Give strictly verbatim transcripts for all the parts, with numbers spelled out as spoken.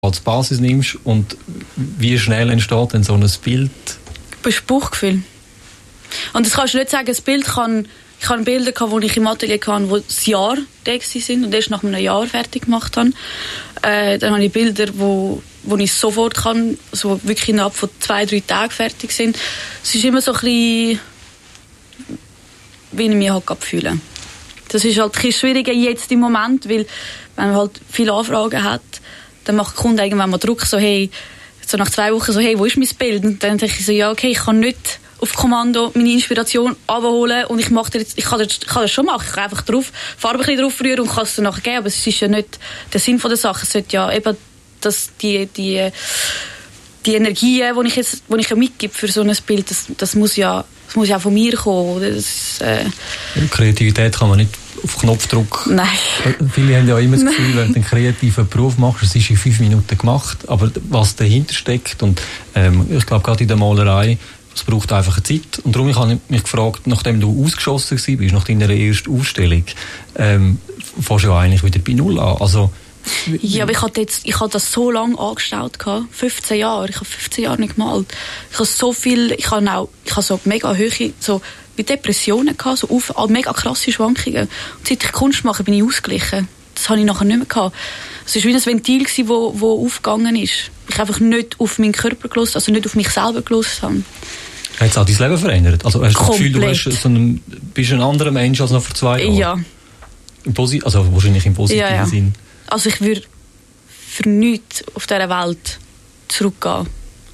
als Basis nimmst und wie schnell entsteht denn so ein Bild? Das ist Bauchgefühl. Und das kannst du nicht sagen, das Bild kann, ich habe Bilder gehabt, die ich im Atelier hatte, die ein Jahr da waren und erst nach einem Jahr fertig gemacht habe. Äh, dann habe ich Bilder, wo, wo ich sofort kann, also wirklich innerhalb von zwei, drei Tagen fertig sind. Es ist immer so ein bisschen, wie ich mich halt fühle. Das ist halt ein bisschen schwieriger jetzt im Moment, weil wenn man halt viele Anfragen hat, dann macht der Kunde irgendwann mal Druck, so hey, so nach zwei Wochen so, hey, wo ist mein Bild? Und dann denke ich so, ja, okay, ich kann nicht auf Kommando meine Inspiration abholen und ich mache jetzt, ich kann das, ich kann das schon machen, ich kann einfach drauf, Farbe ein bisschen drauf rühren und kann es dann nachher geben, aber es ist ja nicht der Sinn von der Sache. Es sollte ja eben, dass die, die, die Energie, die ich jetzt, die ich ja mitgebe für so ein Bild, das, das muss ja, das muss ja auch von mir kommen. Das, äh Kreativität kann man nicht auf Knopfdruck. Nein. Viele haben ja immer das Gefühl, wenn du einen kreativen Beruf machst, es ist in fünf Minuten gemacht, aber was dahinter steckt und ähm, ich glaube gerade in der Malerei, es braucht einfach eine Zeit. Und darum habe ich mich gefragt, nachdem du ausgeschossen warst, nach deiner ersten Ausstellung, ähm, fängst du ja eigentlich wieder bei Null an. Also, ja, aber ich hatte, jetzt, ich hatte das so lange angestellt, fünfzehn Jahre. Ich habe fünfzehn Jahre nicht gemalt. Ich habe so viel, ich habe auch, ich habe so mega hohe, so wie Depressionen gehabt, so auf, mega krasse Schwankungen. Und seit ich Kunst mache, bin ich ausgeglichen. Das habe ich nachher nicht mehr gehabt. Es war wie ein Ventil, das wo, wo aufgegangen ist. Ich einfach nicht auf meinen Körper gehört, also nicht auf mich selber gehört habe. Hat es auch dein Leben verändert? Also hast du das Gefühl, du hast so ein, bist ein anderer Mensch als noch vor zwei Jahren? Ja. Im Posi- also wahrscheinlich im positiven ja, ja. Sinn. Also ich würde für nichts auf dieser Welt zurückgehen.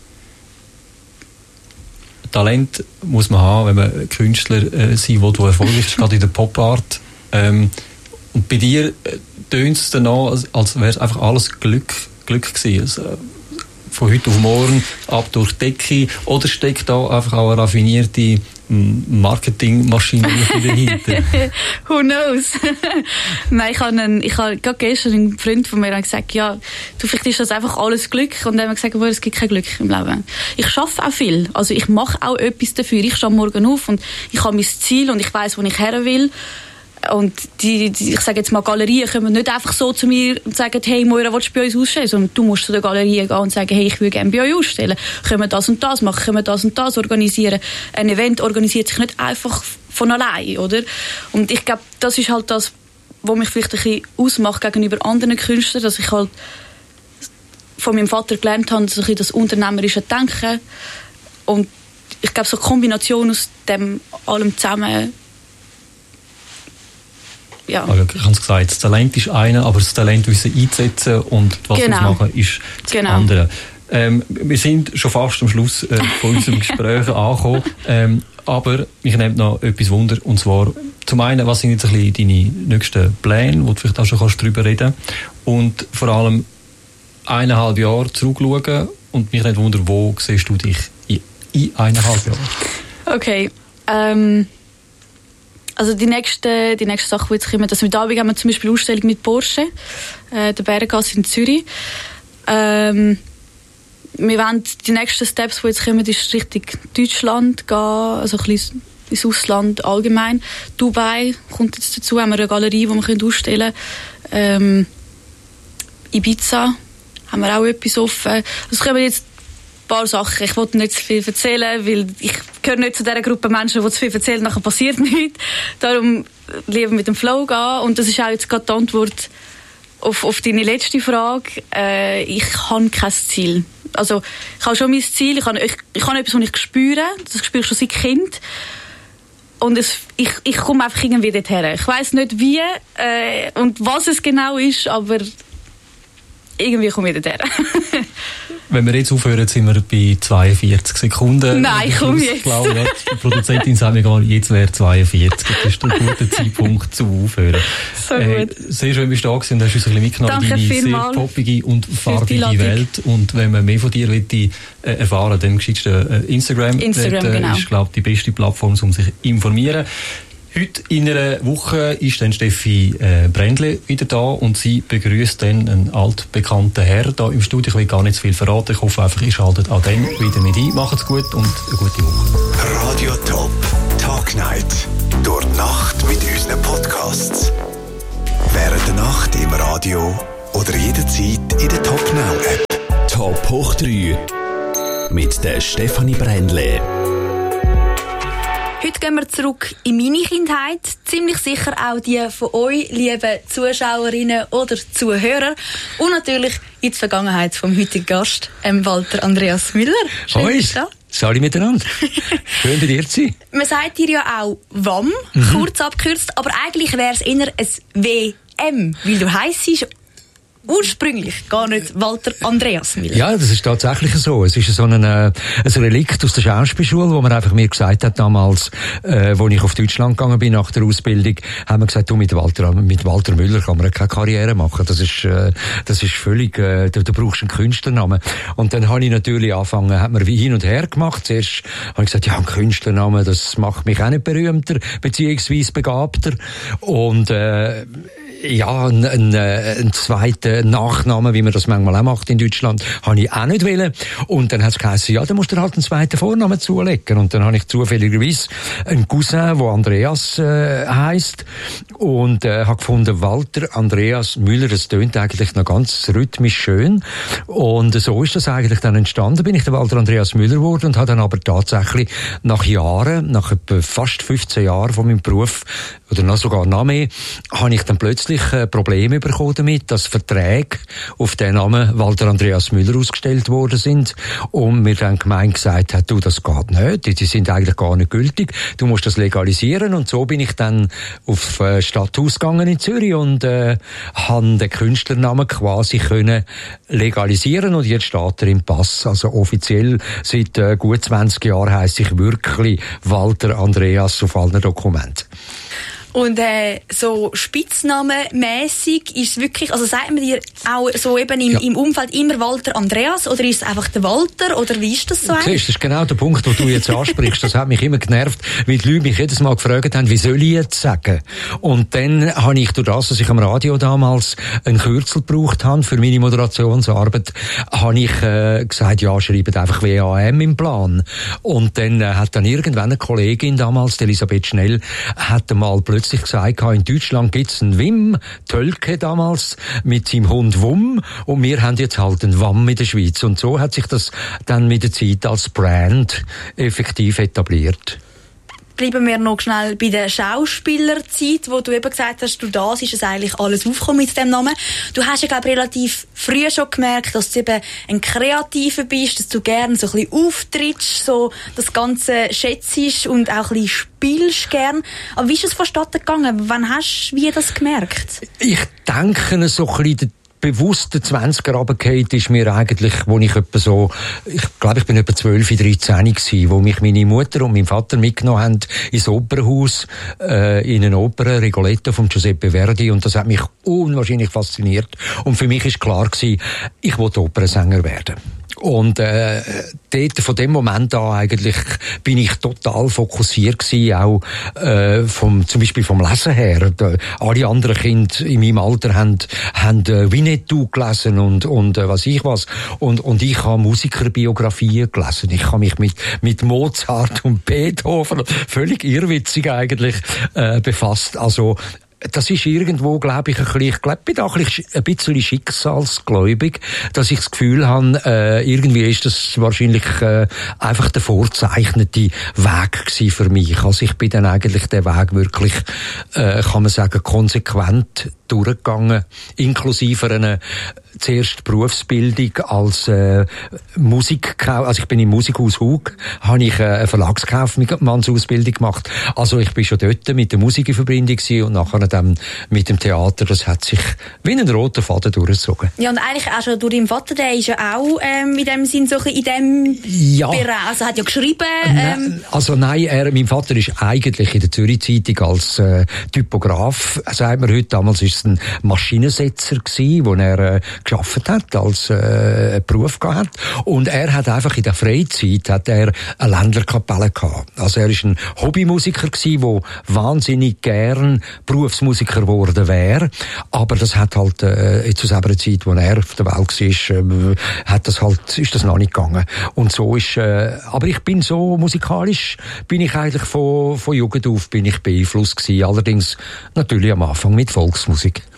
Talent muss man haben, wenn man Künstler äh, sein will, der erfolgreich ist, gerade in der Pop-Art. Ähm, und bei dir äh, tönt es dann an, als, als wäre es einfach alles Glück, Glück gewesen. Also, von heute auf morgen ab durch die Decke, oder steckt da einfach auch eine raffinierte Marketingmaschine dahinter? Who knows? Nein, ich habe, einen, ich habe gerade gestern einen Freund von mir gesagt, ja, du, vielleicht ist das einfach alles Glück. Und dann haben wir gesagt, es gibt kein Glück im Leben. Ich arbeite auch viel. Also ich mache auch etwas dafür. Ich stehe morgen auf und ich habe mein Ziel und ich weiss, wo ich her will. Und die, die, ich sage jetzt mal, Galerien kommen nicht einfach so zu mir und sagen, hey, Moira, willst du bei uns ausstellen? Sondern du musst zu der Galerie gehen und sagen, hey, ich will gerne bei euch ausstellen. Können wir das und das machen? Können wir das und das organisieren? Ein Event organisiert sich nicht einfach von allein, oder? Und ich glaube, das ist halt das, was mich vielleicht ein bisschen ausmacht gegenüber anderen Künstlern, dass ich halt von meinem Vater gelernt habe, so ein bisschen das unternehmerische Denken. Und ich glaube, so eine Kombination aus dem allem zusammen. Ja. Also, ich habe es gesagt, das Talent ist eine, aber das Talent wissen einzusetzen und was genau. wir machen, ist das genau. andere. Ähm, wir sind schon fast am Schluss äh, von unserem Gespräch angekommen, ähm, aber mich nimmt noch etwas Wunder, und zwar zum einen, was sind jetzt ein bisschen deine nächsten Pläne, wo du vielleicht auch schon kannst drüber reden, und vor allem eineinhalb Jahre zurückschauen, und mich nimmt Wunder, wo siehst du dich in, in eineinhalb Jahren? Okay, ähm also die nächste, die nächste Sache, die jetzt kommen, dass wir da haben wir zum Beispiel eine Ausstellung mit Porsche, äh, der Bärengasse in Zürich. Ähm, wir wollen die nächsten Steps, die jetzt kommen, ist Richtung Deutschland gehen, also ein bisschen ins Ausland allgemein. Dubai kommt jetzt dazu, haben wir eine Galerie, die wir ausstellen können. Ähm, Ibiza haben wir auch etwas offen. Also es kommen jetzt ein paar Sachen. Ich wollte nicht zu viel erzählen, weil ich gehöre nicht zu dieser Gruppe Menschen, die zu viel erzählen, nachher passiert nichts. Darum lieber mit dem Flow gehen. Und das ist auch jetzt gerade die Antwort auf, auf deine letzte Frage. Äh, ich habe kein Ziel. Also, ich habe schon mein Ziel. Ich habe, ich, ich habe etwas, was ich spüre. Das spüre ich schon seit Kind. Und es, ich, ich komme einfach irgendwie dorthin. Ich weiss nicht wie äh, und was es genau ist, aber irgendwie komme ich dorthin. Wenn wir jetzt aufhören, sind wir bei zweiundvierzig Sekunden. Nein, komm jetzt. Ich glaube, die Produzentin sagt mir gar, jetzt wäre zweiundvierzig. Das ist ein guter Zeitpunkt zu aufhören. So äh, gut. Sehr schön, bist du da gewesen und hast uns ein bisschen mitgenommen in deine sehr poppige und farbige Welt. Und wenn man mehr von dir will, äh, erfahren, dann geschieht äh, Instagram. Instagram, das äh, genau. ist, glaube ich, die beste Plattform, um sich zu informieren. Heute in einer Woche ist dann Steffi äh, Brändle wieder da und sie begrüßt dann einen altbekannten Herr da im Studio. Ich will gar nicht zu viel verraten. Ich hoffe einfach, ihr schaltet auch dann wieder mit ein. Macht's gut und eine gute Woche. Radio Top Tag Night. Durch die Nacht mit unseren Podcasts. Während der Nacht im Radio oder jederzeit in der Top Now App. Top hoch drei mit der Stefanie Brändle. Heute gehen wir zurück in meine Kindheit. Ziemlich sicher auch die von euch, lieben Zuschauerinnen oder Zuhörer. Und natürlich in die Vergangenheit vom heutigen Gast, ähm, Walter Andreas Müller. Schön, Hoi, Sali miteinander. Schön, bei dir zu sein. Man sagt dir ja auch W A M, mhm. kurz abgekürzt, aber eigentlich wäre es eher ein W M, weil du heissest ursprünglich gar nicht Walter Andreas Müller. Ja, das ist tatsächlich so. Es ist so ein, äh, ein Relikt aus der Schauspielschule, wo man einfach mir gesagt hat damals, äh, wo ich auf Deutschland gegangen bin nach der Ausbildung, haben wir gesagt, du, mit Walter, mit Walter Müller kann man keine Karriere machen. Das ist, äh, das ist völlig, äh, du, du brauchst einen Künstlernamen. Und dann habe ich natürlich angefangen, hat man wie hin und her gemacht. Zuerst habe ich gesagt, ja, ein Künstlernamen, das macht mich auch nicht berühmter, beziehungsweise begabter. Und, äh, ja, ein, ein, ein zweiter Nachname, wie man das manchmal auch macht in Deutschland, habe ich auch nicht wollen. Und dann hat es geheißen, ja, dann musst du halt einen zweiten Vornamen zulegen. Und dann habe ich zufälligerweise einen Cousin, der Andreas äh, heisst, und äh, habe gefunden, Walter Andreas Müller, das tönt eigentlich noch ganz rhythmisch schön. Und so ist das eigentlich dann entstanden. Bin ich der Walter Andreas Müller geworden und habe dann aber tatsächlich nach Jahren, nach etwa fast fünfzehn Jahren von meinem Beruf, oder noch sogar noch mehr, habe ich dann plötzlich Probleme bekommen damit, dass Verträge auf den Namen Walter Andreas Müller ausgestellt worden sind und mir dann gemein gesagt hat, du, das geht nicht, die sind eigentlich gar nicht gültig, du musst das legalisieren. Und so bin ich dann auf äh, Stadthaus gegangen in Zürich und äh, habe den Künstlernamen quasi können legalisieren und jetzt steht er im Pass. Also offiziell seit äh, gut zwanzig Jahren heisst ich wirklich Walter Andreas auf allen Dokumenten. Und äh, so spitznamenmäßig ist es wirklich, also sagt man dir auch so eben im, ja. im Umfeld immer Walter Andreas oder ist es einfach der Walter oder wie ist das so? Siehst, das ist genau der Punkt, den du jetzt ansprichst. Das hat mich immer genervt, weil die Leute mich jedes Mal gefragt haben, wie soll ich jetzt sagen? Und dann habe ich durch das, dass ich am Radio damals ein Kürzel gebraucht habe für meine Moderationsarbeit, habe ich äh, gesagt, ja, schreibt einfach W A M im Plan. Und dann äh, hat dann irgendwann eine Kollegin damals, Elisabeth Schnell, hat mal plötzlich gesagt, in Deutschland gibt's einen Wim Tölke damals mit seinem Hund Wum und wir haben jetzt halt einen W A M in der Schweiz. Und so hat sich das dann mit der Zeit als Brand effektiv etabliert. Bleiben wir noch schnell bei der Schauspielerzeit, wo du eben gesagt hast, du das ist es eigentlich alles aufgekommen mit dem Namen. Du hast ja, glaube ich, relativ früh schon gemerkt, dass du eben ein Kreativer bist, dass du gerne so ein bisschen auftrittst, so das Ganze schätzt und auch ein bisschen spielst gern. Aber wie ist es vonstatten gegangen? Wann hast du wie das gemerkt? Ich denke, so ein bisschen bewusste zwanziger runtergefallen ist mir eigentlich, wo ich etwa so, ich glaube, ich bin etwa zwölf, dreizehn gewesen, wo mich meine Mutter und mein Vater mitgenommen haben ins Opernhaus, äh, in eine Oper, Rigoletto von Giuseppe Verdi, und das hat mich unwahrscheinlich fasziniert. Und für mich ist klar gewesen, ich wollte Opernsänger werden. Und äh, dort, von dem Moment an eigentlich bin ich total fokussiert gewesen, auch äh, vom, zum Beispiel vom Lesen her. Da, alle anderen Kinder in meinem Alter haben, haben äh, Winnetou gelesen und, und äh, was ich was. Und, und ich habe Musikerbiografien gelesen. Ich habe mich mit, mit Mozart und Beethoven, völlig irrwitzig eigentlich, äh, befasst. Also, das ist irgendwo, glaube ich, ein bisschen, ich glaube, ich bin da ein bisschen, ein bisschen schicksalsgläubig, dass ich das Gefühl habe, äh, irgendwie ist das wahrscheinlich äh, einfach der vorzeichnete Weg gewesen für mich. Also ich bin dann eigentlich den Weg wirklich, äh, kann man sagen, konsequent durchgegangen, inklusive einer zuerst Berufsbildung als äh, Musik, also ich bin im Musikhaus Hug, habe ich äh, eine Verlagskaufmannsausbildung gemacht. Also ich bin schon dort mit der Musik in Verbindung gewesen und nachher dann mit dem Theater. Das hat sich wie ein roter Faden durchgezogen. Ja, und eigentlich auch schon durch deinen Vater, der ist ja auch ähm, in dem Sinn so in dem ja. Bereich, also hat ja geschrieben. Ähm. Also nein, er, mein Vater ist eigentlich in der Zürich Zeitung als äh, Typograf, sagt man heute, damals ist es ein Maschinensetzer gewesen, wo er äh, gearbeitet hat, als äh, einen Beruf gehabt. Und er hat einfach in der Freizeit hat er eine Ländlerkapelle gehabt. Also er ist ein Hobbymusiker gewesen, der wahnsinnig gern Berufsmusiker geworden wäre. Aber das hat halt äh, zu selber Zeit, wo er auf der Welt war, äh, hat das halt, ist das noch nicht gegangen. Und so ist, äh, aber ich bin so musikalisch, bin ich eigentlich von, von Jugend auf bin ich beeinflusst gewesen. Allerdings natürlich am Anfang mit Volksmusik.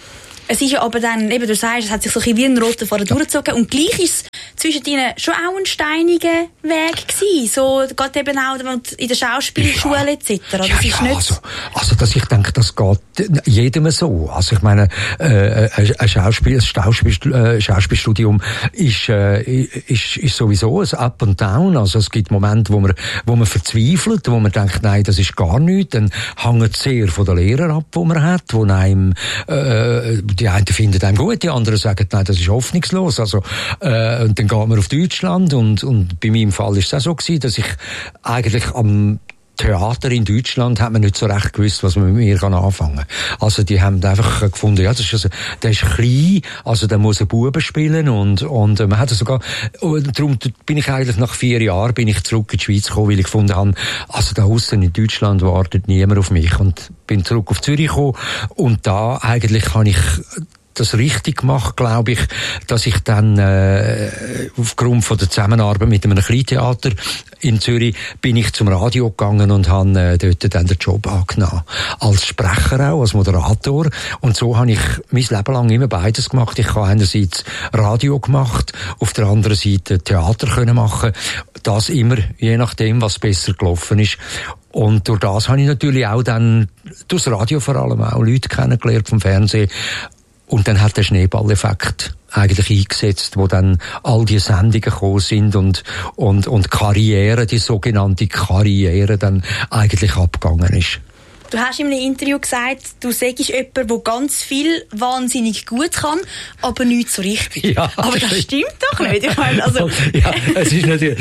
Es ist ja aber dann, eben, du sagst, es hat sich so ein bisschen wie ein roter Faden ja. durchgezogen und gleich ist es zwischen ihnen schon auch ein steiniger Weg gewesen. So, gerade eben auch in der Schauspielschule ja. et cetera. Das ja, ist ja, nicht also, also, dass ich denke, das geht jedem so. Also, ich meine, äh, ein Schauspiel, ein Schauspiel, äh, Schauspielstudium ist, äh, ist, ist sowieso ein Up and Down. Also, es gibt Momente, wo man, wo man verzweifelt, wo man denkt, nein, das ist gar nichts. Dann hängt es sehr von den Lehrern ab, die man hat, wo einem, äh, die einen finden einem gut, die anderen sagen, nein, das ist hoffnungslos. Also, äh, und dann geht man auf Deutschland und, und bei meinem Fall ist es auch so gewesen, dass ich eigentlich am Theater in Deutschland hat man nicht so recht gewusst, was man mit mir anfangen kann. Also die haben einfach gefunden, ja, das ist also, der ist klein, also der muss einen Buben spielen und, und man hat sogar, und darum bin ich eigentlich nach vier Jahren bin ich zurück in die Schweiz gekommen, weil ich gefunden habe, also da aussen in Deutschland wartet niemand auf mich und bin zurück auf Zürich gekommen und da eigentlich kann ich das richtig gemacht, glaube ich, dass ich dann äh, aufgrund von der Zusammenarbeit mit einem Kleintheater in Zürich bin ich zum Radio gegangen und habe äh, dort dann den Job angenommen. Als Sprecher auch, als Moderator. Und so habe ich mein Leben lang immer beides gemacht. Ich habe einerseits Radio gemacht, auf der anderen Seite Theater können machen. Das immer, je nachdem, was besser gelaufen ist. Und durch das habe ich natürlich auch dann, durchs Radio vor allem auch Leute kennengelernt vom Fernsehen. Und dann hat der Schneeballeffekt eigentlich eingesetzt, wo dann all die Sendungen gekommen sind und, und, und Karriere, die sogenannte Karriere dann eigentlich abgegangen ist. Du hast in einem Interview gesagt, du sagst jemand, der ganz viel wahnsinnig gut kann, aber nichts so richtig. Ja, aber das stimmt doch nicht. Ich meine, also ja, es ist natürlich,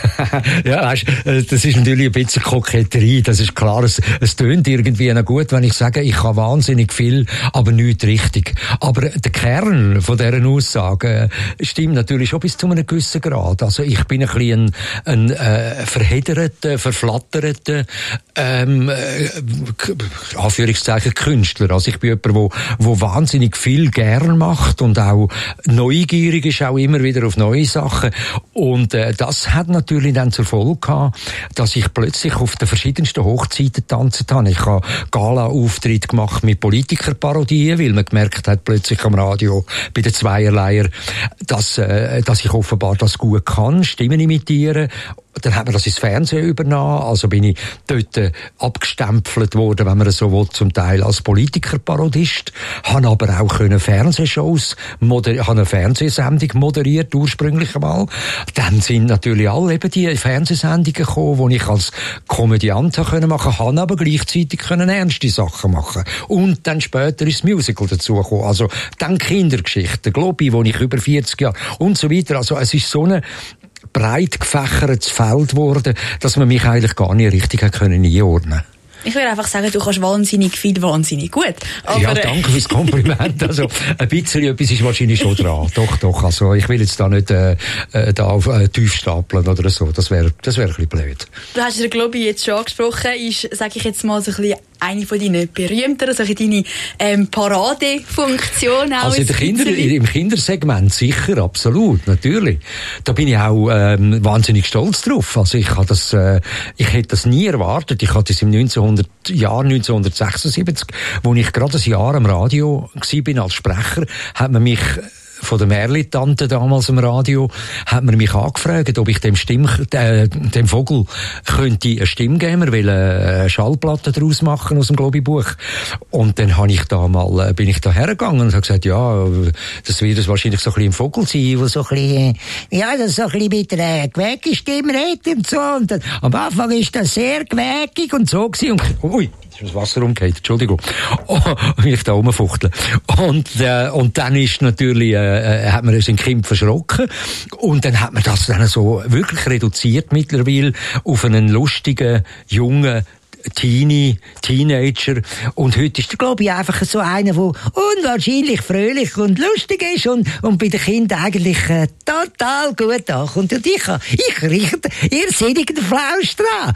ja, weißt, das ist natürlich ein bisschen Koketterie. Das ist klar, es, es tönt irgendwie noch gut, wenn ich sage, ich kann wahnsinnig viel, aber nichts richtig. Aber der Kern von dieser Aussage stimmt natürlich schon bis zu einem gewissen Grad. Also ich bin ein bisschen ein, ein äh, verhedderter, verflatterter, ähm, äh, Anführungszeichen Künstler. Also ich bin jemand, wo, wo wahnsinnig viel gern macht und auch neugierig ist, auch immer wieder auf neue Sachen. Und äh, das hat natürlich dann zur Folge gehabt, dass ich plötzlich auf den verschiedensten Hochzeiten getanzt habe. Ich habe Gala-Auftritte gemacht mit Politikerparodien, weil man gemerkt hat, plötzlich am Radio bei den Zweierleier, dass, äh, dass ich offenbar das gut kann, Stimmen imitieren. Dann hat man das ins Fernsehen übernommen, also bin ich dort äh, abgestempelt worden, wenn man so will, zum Teil als Politikerparodist, habe aber auch können Fernsehshows, moder- habe eine Fernsehsendung moderiert, ursprünglich einmal. Dann sind natürlich alle eben die Fernsehsendungen gekommen, die ich als Komödiant machen konnte, habe aber gleichzeitig können ernste Sachen machen. Und dann später ist das Musical dazu gekommen, also dann Kindergeschichten, Globi, wo ich über vierzig Jahre und so weiter, also es ist so eine breit gefächertes Feld geworden, dass man mich eigentlich gar nicht richtig hat können einordnen. Ich würde einfach sagen, du kannst wahnsinnig viel, wahnsinnig gut. Aber ja, danke fürs Kompliment. Also, ein bisschen etwas ist wahrscheinlich schon dran. Doch, doch. Also, ich will jetzt da nicht, äh, da auf, äh, tief stapeln oder so. Das wäre, das wäre ein bisschen blöd. Du hast den Globi jetzt schon angesprochen, ist, sage ich jetzt mal, so ein bisschen eine von deinen berühmteren, so deine, ähm, Paradefunktion auch. Also, in der Kinder, im Kindersegment sicher, absolut, natürlich. Da bin ich auch, ähm, wahnsinnig stolz drauf. Also, ich habe das, äh, ich hätte das nie erwartet. Ich hatte es im neunzehnhundert Jahr neunzehnhundertsechsundsiebzig, wo ich gerade ein Jahr am Radio gsi bin als Sprecher, hat man mich von der Merli-Tante damals im Radio, hat man mich angefragt, ob ich dem Stimm, äh, dem Vogel könnte eine Stimme geben, wir wollen eine Schallplatte daraus machen aus dem Globi-Buch. Und dann habe ich da mal, bin ich da hergegangen und habe gesagt, ja, das wird es wahrscheinlich so ein bisschen ein Vogel sein, der so ein bisschen, ja, das so ein bisschen mit einer gewägigen Stimme redet und so. Und dann, am Anfang ist das sehr gewägig und so gewesen. Und, ui, ist das Wasser umgekehrt, Entschuldigung. Oh, ich da rumfuchtle. Und, äh, und dann ist natürlich, äh, hat man sein Kind verschrocken. Und dann hat man das dann so wirklich reduziert mittlerweile auf einen lustigen, jungen, Teenie, Teenager. Und heute ist er, glaube ich, einfach so einer, der unwahrscheinlich fröhlich und lustig ist und, und bei den Kindern eigentlich äh, total gut ankommt. Und ich, ich rieche irrsinnig den Flausch dran.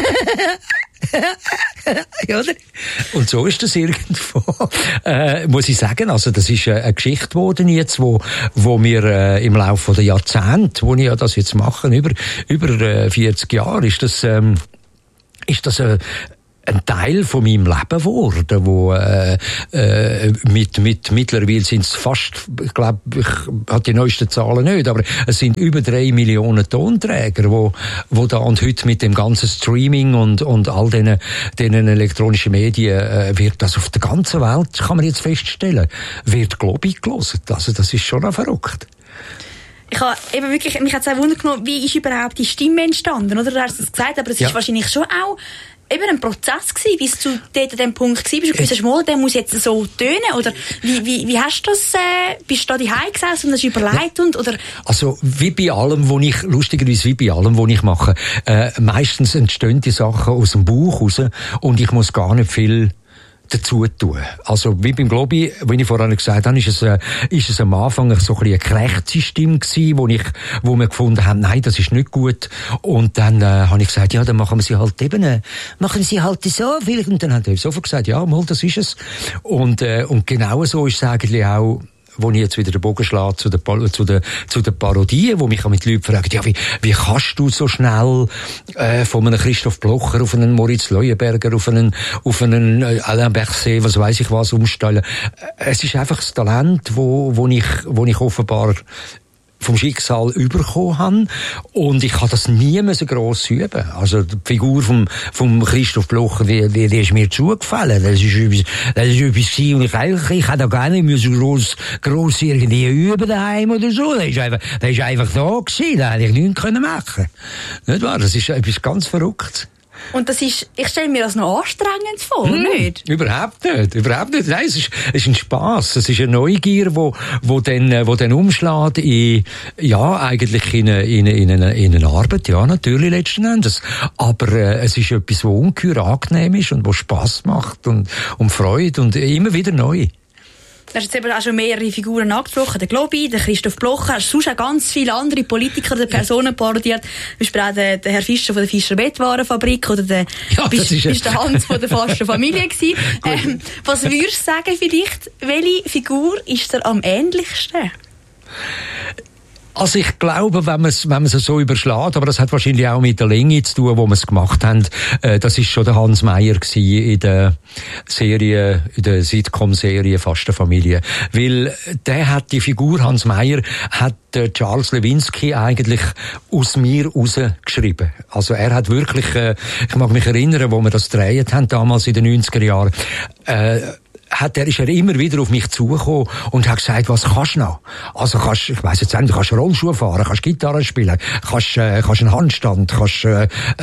Oder? Und so ist das irgendwo, äh, muss ich sagen. Also, das ist eine Geschichte geworden jetzt, wo, wo wir äh, im Laufe der Jahrzehnte, wo ich ja das jetzt mache, über, über äh, vierzig Jahre, ist das, ähm, ist das äh, ein Teil von meinem Leben geworden, wo äh, äh, mit, mit mittlerweile sind es fast, ich glaube, ich habe die neuesten Zahlen nicht, aber es sind über drei Millionen Tonträger, wo, wo da und heute mit dem ganzen Streaming und, und all diesen, diesen elektronischen Medien äh, wird das auf der ganzen Welt, kann man jetzt feststellen, wird globig gehört. Also das ist schon auch verrückt. Ich habe eben wirklich, mich hat es auch Wunder genommen, wie ist überhaupt die Stimme entstanden, oder? Du hast es gesagt, aber es ja. ist wahrscheinlich schon auch eben ein Prozess gewesen, bis du dort an dem Punkt gewesen bist und gewusst hast, mal, der muss jetzt so tönen, oder wie, wie, wie hast du das, äh, bist du da daheim gesessen und hast überlegt und, oder? Also, wie bei allem, wo ich, lustigerweise wie bei allem, wo ich mache, äh, meistens entstehen die Sachen aus dem Bauch raus und ich muss gar nicht viel dazu tun. Also, wie beim Globi, wie ich vorhin gesagt habe, ist es, äh, ist es am Anfang so ein bisschen eine gerechte Stimme gewesen, wo ich, wo wir gefunden haben, nein, das ist nicht gut. Und dann, äh, habe ich gesagt, ja, dann machen wir sie halt eben, äh, machen sie halt so, vielleicht. Und dann hat er sofort gesagt, ja, mal, das ist es. Und, äh, und genau so ist es eigentlich auch, wo ich jetzt wieder den Bogen schlage zu den, zu den, zu den Parodien, wo mich auch mit Leuten fragen, ja, wie, wie kannst du so schnell, äh, von einem Christoph Blocher auf einen Moritz Leuenberger, auf einen, auf einen äh, Alain Berset, was weiss ich was, umstellen. Es ist einfach das Talent, wo, wo ich, wo ich offenbar vom Schicksal überkommen habe. Und ich habe das nie müssen gross üben. Also, die Figur vom, vom Christoph Blocher, die, die, die ist mir zugefallen. Das ist etwas, das ist etwas gewesen, und ich eigentlich, ich hätte auch gar nicht müssen gross, gross irgendwie üben daheim oder so. Das ist einfach, das ist einfach da gewesen. Da hätte ich nichts können machen. Nicht wahr? Das ist etwas ganz Verrücktes. Und das ist, ich stelle mir das noch anstrengend vor, hm, nicht? Überhaupt nicht, überhaupt nicht. Nein, es ist, es ist ein Spass, es ist eine Neugier, wo, wo dann, wo dann umschlägt in, ja, eigentlich in eine, in eine, in eine, in eine Arbeit, ja, natürlich letzten Endes. Aber, äh, es ist etwas, wo ungeheuer angenehm ist und wo Spass macht und, und Freude und immer wieder neu. Du hast jetzt eben auch schon mehrere Figuren angesprochen. Der Globi, der Christoph Blocher, hast sonst auch ganz viele andere Politiker oder Personen parodiert. Zum Beispiel auch der, der Herr Fischer von der Fischer Bettwarenfabrik oder der, ja, bist, ist bist der Hans von der Fasten Familie gewesen. ähm, was würdest du sagen vielleicht, welche Figur ist dir am ähnlichsten? Also ich glaube, wenn man es wenn man es so überschlägt, aber das hat wahrscheinlich auch mit der Länge zu tun, wo wir es gemacht haben, äh, das ist schon der Hans Meyer gewesen in der Serie, in der Sitcom-Serie Fastenfamilie. Weil der hat, die Figur Hans Meyer, hat äh, Charles Lewinsky eigentlich aus mir rausgeschrieben. Also er hat wirklich, äh, ich mag mich erinnern, wo wir das gedreht haben, damals in den neunziger Jahren, äh, hat er, ist er immer wieder auf mich zugekommen und hat gesagt, was kannst du noch? Also kannst, ich weiss jetzt nicht, kannst Rollschuhe fahren, kannst Gitarre spielen, kannst, äh, kannst einen Handstand, kannst, äh,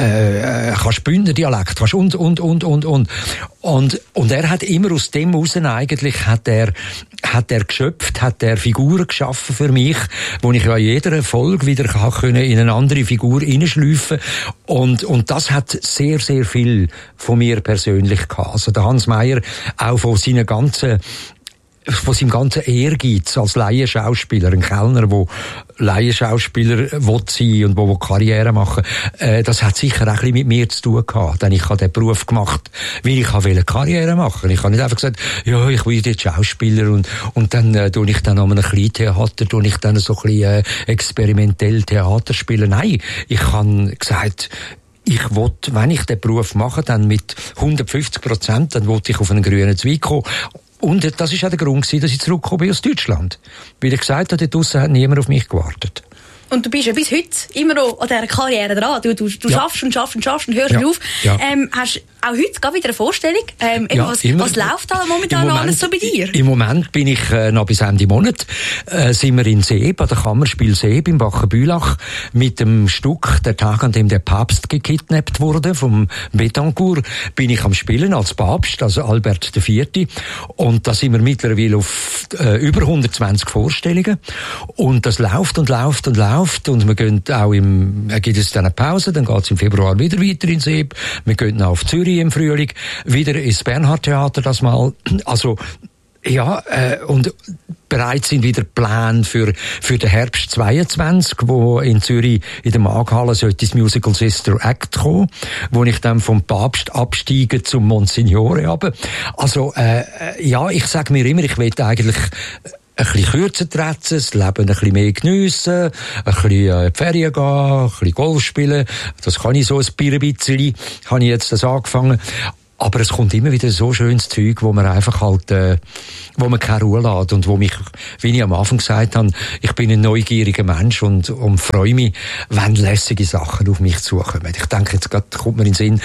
äh, kannst Bündnerdialekt, kannst und, und, und, und, und. Und, und er hat immer aus dem raus eigentlich, hat er, hat er geschöpft, hat er Figuren geschaffen für mich, wo ich ja in jeder Folge wieder kann können in eine andere Figur hineinschleifen. Und, und das hat sehr, sehr viel von mir persönlich gehabt. Also der Hans Meyer, auch von seinen ganzen, von seinem ganzen Ehrgeiz als Laienschauspieler, ein Kellner, der Laienschauspieler will sein und wo Karriere machen, äh, das hat sicher auch ein bisschen mit mir zu tun gehabt. Denn ich habe den Beruf gemacht, weil ich wollte Karriere machen. Ich habe nicht einfach gesagt, ja, ich will jetzt Schauspieler und, und dann äh, tue ich dann an einem Kleintheater, tue ich dann so ein bisschen äh, experimentell Theater spielen. Nein, ich habe gesagt, ich will, wenn ich den Beruf mache, dann mit hundertfünfzig Prozent, dann will ich auf einen grünen Zweig kommen. Und das war auch der Grund, dass ich zurückgekommen bin aus Deutschland. Weil ich gesagt habe, dort draussen hat niemand auf mich gewartet. Und du bist ja bis heute immer noch an dieser Karriere dran. Du, du, du ja. schaffst und schaffst und schaffst und hörst ja. nicht auf. Ja. Ähm, hast auch heute gar wieder eine Vorstellung. Ähm, eben, ja, was, immer, was läuft da momentan Moment, alles so bei dir? Im Moment bin ich äh, noch bis Ende Monat, äh, sind wir in Seeb, an der Kammerspiel Seeb im Bachenbülach, mit dem Stück «Der Tag, an dem der Papst gekidnappt wurde», vom Betancourt, bin ich am Spielen als Papst, also Albert der Vierte. Und da sind wir mittlerweile auf äh, über hundertzwanzig Vorstellungen. Und das läuft und läuft und läuft. Und wir gehen auch im, äh, gibt es dann eine Pause, dann geht es im Februar wieder weiter in Seeb. Wir gehen auch auf Zürich im Frühling, wieder ins Bernhard-Theater das mal. Also, ja, äh, und bereits sind wieder Pläne für, für den Herbst zweiundzwanzig, wo in Zürich in der Maghalle sollte das Musical Sister Act kommen, wo ich dann vom Papst absteige zum Monsignore runter. Also, äh, ja, ich sage mir immer, ich will eigentlich ein bisschen kürzer treten, das Leben ein bisschen mehr geniessen, ein bisschen in die Ferien gehen, ein bisschen Golf spielen. Das kann ich so ein bisschen, habe ich jetzt das angefangen. Aber es kommt immer wieder so schönes Zeug, wo man einfach halt, äh, wo man keine Ruhe lässt und wo mich, wie ich am Anfang gesagt habe, ich bin ein neugieriger Mensch und, und freue mich, wenn lässige Sachen auf mich zukommen. Ich denke, jetzt grad kommt mir in den Sinn,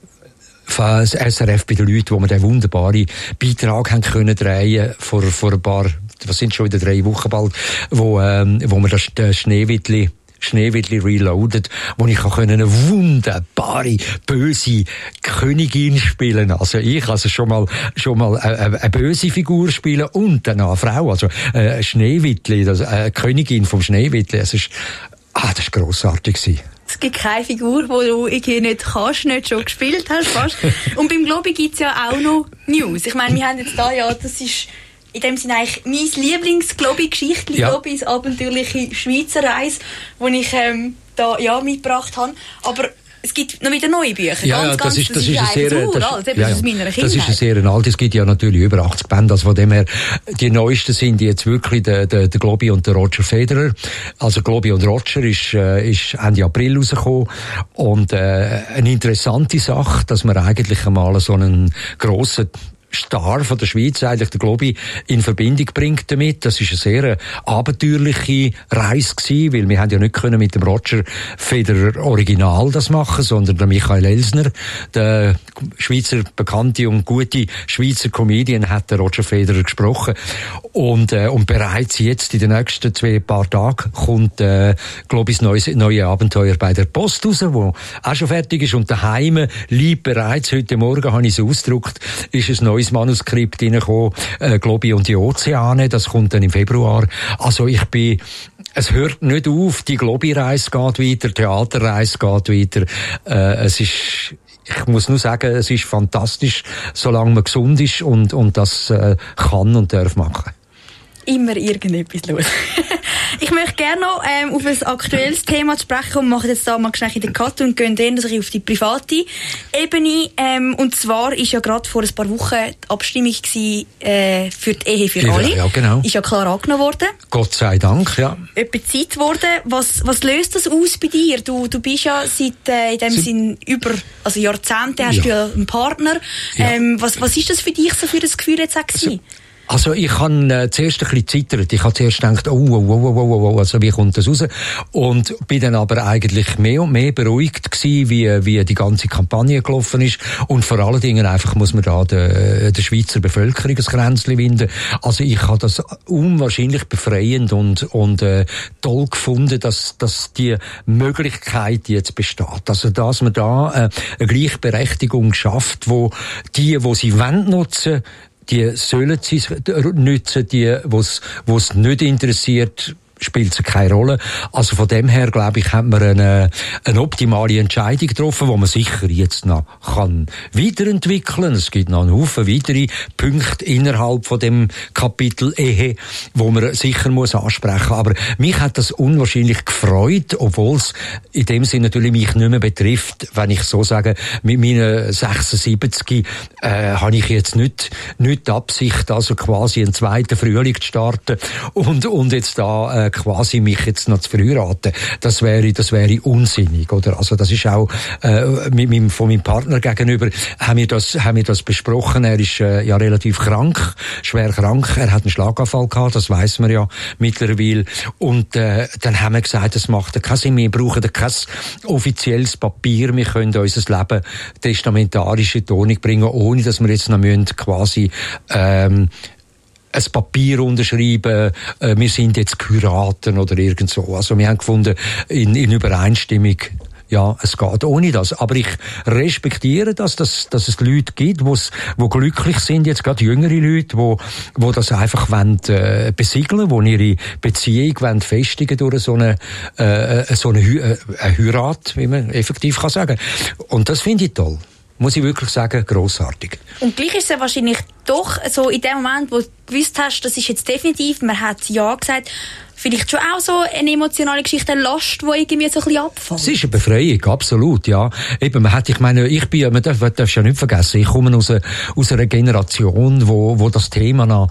das S R F bei den Leuten, wo wir den wunderbaren Beitrag haben können drehen, vor, vor ein paar, was sind schon wieder drei Wochen bald, wo, ähm, wo wir das, das Schneewittli Schneewittli Reloaded, wo ich auch eine wunderbare, böse Königin spielen. Also ich, also schon mal, schon mal eine, eine böse Figur spielen und dann eine Frau, also eine Schneewittli, also eine Königin vom Schneewittli. Es ist, ah, das ist grossartig gewesen. Es gibt keine Figur, die du irgendwie nicht kannst, nicht schon gespielt hast, fast. Und beim Globi gibt's ja auch noch News. Ich meine, wir haben jetzt da ja, das ist in dem Sinne eigentlich mein Lieblings-Globi-Geschichtli, ja. Globi, das abenteuerliche Schweizer Reise, das ich ähm, da ja mitgebracht habe. Aber es gibt noch wieder neue Bücher. Ja, ganz, ja, das ganz, ist, das das ist, ist ein sehr, so das, alt, ja, aus meiner Kindheit. das ist ein sehr alt. Es gibt ja natürlich über achtzig Bände, also von dem her, die neuesten sind jetzt wirklich der, der, der Globi und der Roger Federer. Also Globi und Roger ist, äh, ist Ende April rausgekommen und äh, eine interessante Sache, dass man eigentlich einmal so einen grossen Star von der Schweiz, eigentlich der Globi, in Verbindung bringt damit. Das ist eine sehr abenteuerliche Reise gewesen, weil wir haben ja nicht können mit dem Roger Federer Original das machen, sondern der Michael Elsner, der Schweizer bekannte und gute Schweizer Comedian, hat der Roger Federer gesprochen. Und, äh, und bereits jetzt in den nächsten zwei paar Tagen kommt äh, Globis neues, neue Abenteuer bei der Post raus, wo auch schon fertig ist. Und daheim liegt bereits, heute Morgen habe ich es ausgedruckt, ist ein neues Manuskript reingekommen, äh, Globi und die Ozeane, das kommt dann im Februar. Also ich bin, es hört nicht auf, die Globi-Reise geht weiter, die Theaterreise geht weiter. Äh, es ist, ich muss nur sagen, es ist fantastisch, solange man gesund ist und, und das äh, kann und darf machen. Immer irgendetwas los. Ich möchte gerne noch ähm, auf ein aktuelles Thema zu sprechen kommen. Wir machen jetzt da mal schnell in den Cut und gehen dann auf die private Ebene. Ähm, und zwar ist ja gerade vor ein paar Wochen die Abstimmung gewesen, äh, für die Ehe für ja, alle. Ja, genau. Ist ja klar angenommen worden. Gott sei Dank, ja. Etwa Zeit worden. Was, was löst das aus bei dir? Du, du bist ja seit äh, in dem Sie Sinn über also Jahrzehnte hast ja. du ja einen Partner. Ja. Ähm, was, was ist das für dich so für das Gefühl jetzt auch gewesen? Also, Also ich habe äh, zuerst ein bisschen zittert. Ich habe zuerst gedacht, oh, oh, oh, oh, oh, oh, also wie kommt das raus? Und bin dann aber eigentlich mehr und mehr beruhigt gewesen, wie, wie die ganze Kampagne gelaufen ist. Und vor allen Dingen einfach muss man da der, der Schweizer Bevölkerung ein Kränzchen winden. Also ich habe das unwahrscheinlich befreiend und, und äh, toll gefunden, dass, dass die Möglichkeit jetzt besteht. Also dass man da äh, eine Gleichberechtigung schafft, wo die, wo sie wollen nutzen, die sollen sie nützen, die, wo's, wo's nicht interessiert, spielt es keine Rolle. Also von dem her, glaube ich, hat man eine, eine optimale Entscheidung getroffen, die man sicher jetzt noch kann weiterentwickeln. Es gibt noch einen Haufen weitere Punkte innerhalb von dem Kapitel Ehe, wo man sicher muss ansprechen. Aber mich hat das unwahrscheinlich gefreut, obwohl es in dem Sinne natürlich mich nicht mehr betrifft, wenn ich so sage, mit meinen sechsundsiebzig äh, habe ich jetzt nicht, nicht die Absicht, also quasi einen zweiten Frühling zu starten und, und jetzt da äh, quasi mich jetzt noch zu verheiraten. Das wäre, das wäre unsinnig, oder? Also das ist auch äh, mit meinem, von meinem Partner gegenüber haben wir das, haben wir das besprochen. Er ist äh, ja relativ krank, schwer krank. Er hat einen Schlaganfall gehabt, das weiss man ja mittlerweile. Und äh, dann haben wir gesagt, das macht keinen Sinn. Wir brauchen kein offizielles Papier. Wir können unser Leben testamentarisch in die Ordnung bringen, ohne dass wir jetzt noch müssen, quasi ähm, ein Papier unterschreiben, äh, wir sind jetzt Kuraten oder irgend so. Also wir haben gefunden, in, in Übereinstimmung, ja, es geht ohne das. Aber ich respektiere das, dass, dass es Leute gibt, wo's, wo glücklich sind, jetzt gerade jüngere Leute, wo, wo das einfach wollen, äh, besiegeln, wo ihre Beziehung wollen festigen durch so eine, äh, so eine, Hy- eine Heirat, wie man effektiv kann sagen. Und das finde ich toll. Muss ich wirklich sagen, grossartig. Und gleich ist es ja wahrscheinlich doch so in dem Moment, wo du gewusst hast, das ist jetzt definitiv, man hat ja gesagt, vielleicht schon auch so eine emotionale Geschichte, eine Last, die irgendwie so ein bisschen abfällt. Es ist eine Befreiung, absolut, ja. Eben, man hat, ich meine, ich bin, man darf, man darf ja nicht vergessen, ich komme aus einer, aus einer Generation, wo, wo das Thema noch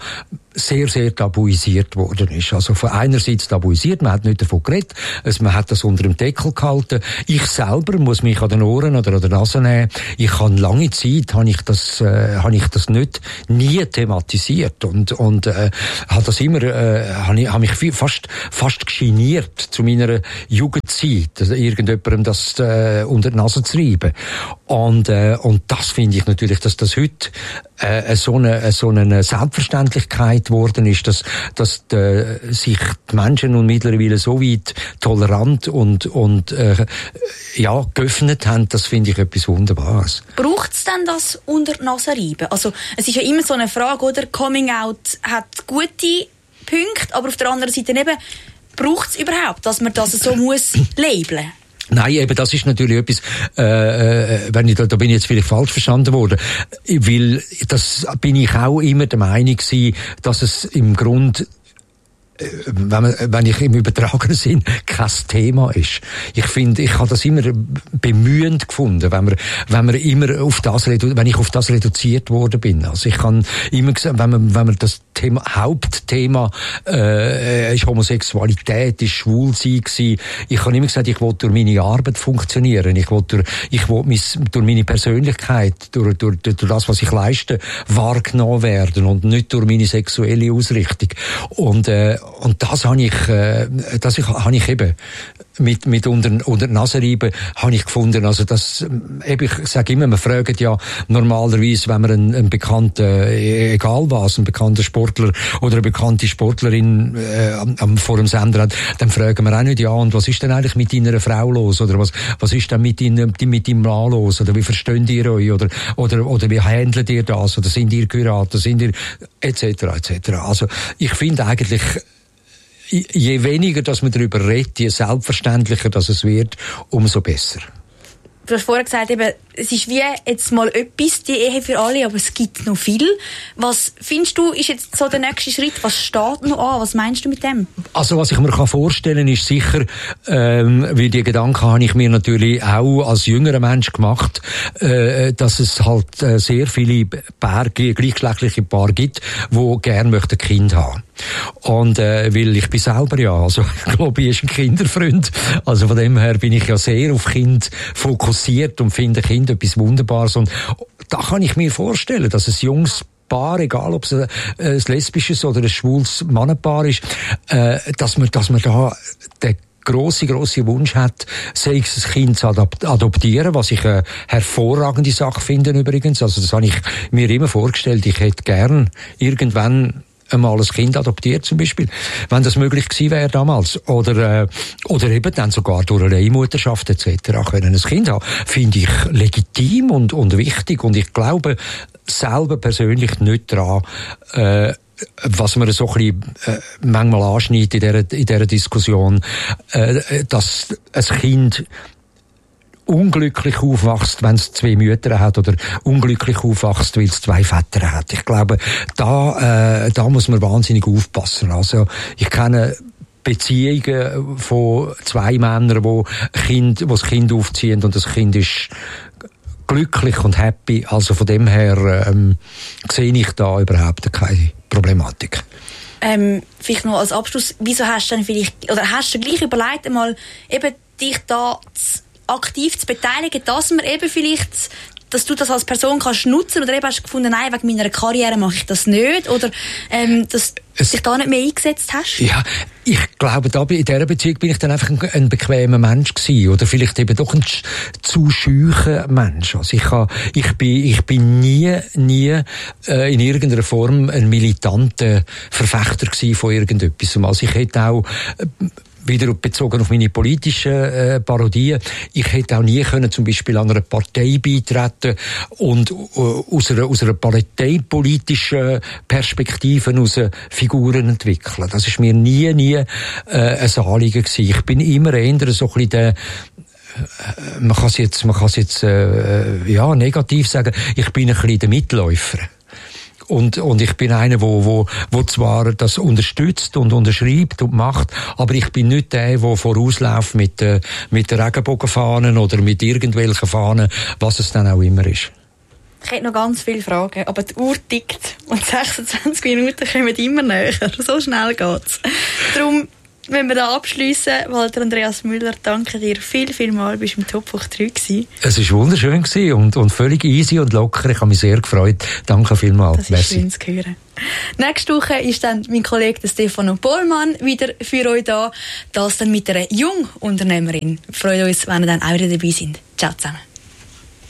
sehr, sehr tabuisiert worden ist. Also von einerseits tabuisiert, man hat nicht davon geredet, also man hat das unter dem Deckel gehalten. Ich selber muss mich an den Ohren oder an der Nase nehmen. Ich habe lange Zeit, habe ich das, äh, habe ich das nicht, nie thematisiert und, und, äh, habe das immer, äh, habe ich, habe mich viel, fast, fast geniert zu meiner Jugendzeit, also irgendjemandem das, äh, unter die Nase zu reiben. Und, äh, und das finde ich natürlich, dass das heute, äh, so eine, so eine Selbstverständlichkeit geworden ist, dass, dass die, sich die Menschen nun mittlerweile so weit tolerant und, und äh, ja, geöffnet haben, das finde ich etwas Wunderbares. Braucht es denn das unter die Nase reiben? Also, es ist ja immer so eine Frage, oder? Coming Out hat gute Punkte, aber auf der anderen Seite eben, braucht es überhaupt, dass man das so muss labeln? Nein, eben, das ist natürlich etwas, äh, wenn ich da, da bin ich jetzt vielleicht falsch verstanden worden, weil das bin ich auch immer der Meinung gewesen, dass es im Grund, wenn, man, wenn ich im übertragenen Sinn kein Thema ist. Ich finde, ich habe das immer bemühend gefunden, wenn man, wenn man immer auf das, wenn ich auf das reduziert worden bin. Also ich kann immer gesagt, wenn man, wenn man das Thema, Hauptthema, äh, ist Homosexualität, ist Schwulsein gewesen. Ich habe immer gesagt, ich will durch meine Arbeit funktionieren. Ich will durch, ich will mis, durch meine Persönlichkeit, durch, durch, durch das, was ich leiste, wahrgenommen werden und nicht durch meine sexuelle Ausrichtung. Und, äh, Und das habe ich, äh, das habe ich eben mit, mit unter, unter die Nase reiben, habe ich gefunden. Also das, eben, ich sage immer, man fragt ja normalerweise, wenn man einen, einen bekannten, egal was, einen bekannten Sportler oder eine bekannte Sportlerin äh, am, vor dem Sender hat, dann fragen wir auch nicht, ja, und was ist denn eigentlich mit deiner Frau los? Oder was, was ist denn mit, in, mit deinem Mann los? Oder wie versteht ihr euch? Oder, oder, oder wie handelt ihr das? Oder sind ihr geheiratet? Sind ihr, et cetera, et cetera. Also, ich finde eigentlich, je weniger, dass man darüber redet, je selbstverständlicher, dass es wird, umso besser. Du hast vorher gesagt, eben, es ist wie jetzt mal etwas, die Ehe für alle, aber es gibt noch viel. Was findest du, ist jetzt so der nächste Schritt? Was steht noch an? Was meinst du mit dem? Also, was ich mir vorstellen kann, ist sicher, ähm, weil die Gedanken habe ich mir natürlich auch als jüngerer Mensch gemacht, äh, dass es halt äh, sehr viele Paar, gleichgeschlechtliche Paare gibt, die gerne möchten Kind haben. Und äh, weil ich bin selber ja, also ich glaube, ich bin ein Kinderfreund, also von dem her bin ich ja sehr auf Kind fokussiert und finde Kind etwas Wunderbares. Und da kann ich mir vorstellen, dass ein junges Paar, egal ob es ein, ein lesbisches oder ein schwules Mannenpaar ist, äh, dass man, dass man da den grosse, grosse Wunsch hat, sei es ein Kind zu adoptieren, was ich eine hervorragende Sache finde übrigens. Also das habe ich mir immer vorgestellt, ich hätte gern irgendwann einmal ein Kind adoptiert zum Beispiel, wenn das möglich gewesen wäre damals. Oder, äh, oder eben dann sogar durch eine Leihmutterschaft et cetera können ein Kind haben, finde ich legitim und, und wichtig. Und ich glaube selber persönlich nicht daran, äh, was man so ein bisschen äh, manchmal anschneidet in dieser, in dieser Diskussion, äh, dass ein Kind unglücklich aufwachst, wenn es zwei Mütter hat, oder unglücklich aufwachst, weil es zwei Väter hat. Ich glaube, da, äh, da muss man wahnsinnig aufpassen. Also, ich kenne Beziehungen von zwei Männern, wo Kind, wo das Kind aufziehen und das Kind ist glücklich und happy. Also von dem her ähm, sehe ich da überhaupt keine Problematik. Ähm, vielleicht noch als Abschluss, wieso hast du denn vielleicht, oder hast du gleich überlegt, einmal eben dich da zu aktiv zu beteiligen, dass man eben vielleicht, dass du das als Person kannst nutzen, oder eben hast du gefunden, nein, wegen meiner Karriere mache ich das nicht, oder ähm, dass du dich da nicht mehr eingesetzt hast? Ja, ich glaube, da in dieser Beziehung bin ich dann einfach ein, ein bequemer Mensch gewesen, oder vielleicht eben doch ein zu scheucher Mensch. Also ich, habe, ich bin, ich bin nie, nie äh, in irgendeiner Form ein militanter Verfechter gewesen von irgendetwas. Also ich hätte auch äh, wieder bezogen auf meine politischen äh, Parodien. Ich hätte auch nie können zum Beispiel an einer Partei beitreten und äh, aus einer, aus einer parteipolitischen Perspektive aus Figuren entwickeln. Das ist mir nie, nie äh, ein Anliegen gewesen. Ich bin immer eher so ein bisschen der, man kann es jetzt, man kann es jetzt äh, ja, negativ sagen, ich bin ein bisschen der Mitläufer. Und, und ich bin einer, wo, wo, wo zwar das unterstützt und unterschreibt und macht, aber ich bin nicht der, der vorausläuft mit, äh, mit der Regenbogenfahnen oder mit irgendwelchen Fahnen, was es dann auch immer ist. Ich hätte noch ganz viele Fragen, aber die Uhr tickt und sechsundzwanzig Minuten kommen immer näher. So schnell geht's. Darum, wenn wir da abschliessen, Walter Andreas Müller, danke dir viel, viel mal, bist du im Top hoch drei gewesen. Es war wunderschön gewesen und, und völlig easy und locker. Ich habe mich sehr gefreut. Danke vielmals. Das ist Merci. Schön zu hören. Nächste Woche ist dann mein Kollege Stefano Pohlmann wieder für euch da. Das dann mit einer Jungunternehmerin. Wir freuen uns, wenn ihr dann auch wieder dabei sind. Ciao zusammen.